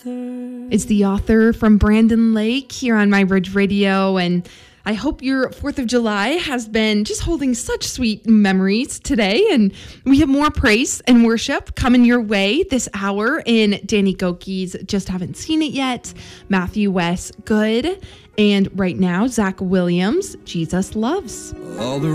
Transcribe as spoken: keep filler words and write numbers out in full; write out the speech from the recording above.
It's the author from Brandon Lake here on My Bridge Radio, and I hope your fourth of July has been just holding such sweet memories today. And we have more praise and worship coming your way this hour in Danny Gokey's Just Haven't Seen It Yet, Matthew West Good, and right now, Zach Williams, Jesus Loves. All the